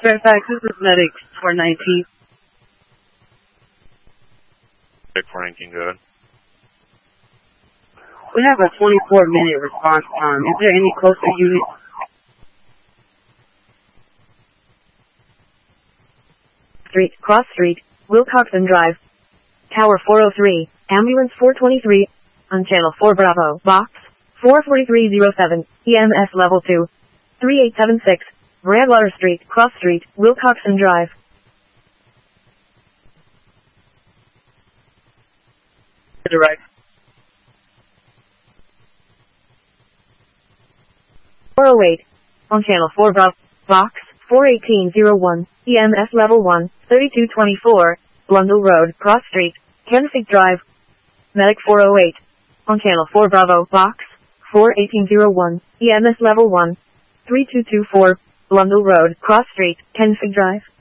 Fairfax, this is Medic 419. Medic 419, go ahead. We have a 24-minute response time. Is there any closer unit? Street, Cross Street, Wilcoxon Drive. Tower 403, Ambulance 423, on Channel 4 Bravo, Box 44307, EMS Level 2, 3876, Bradwater Street, Cross Street, Wilcoxon Drive. Direct. 408, on Channel 4 Bravo, Box 41801, EMS Level 1, 3224, Blundell Road, Cross Street, Kensick Drive. Medic 408, on Channel 4 Bravo, Box 41801, EMS Level 1, 3224, Blundell Road, Cross Street, Kensick Drive.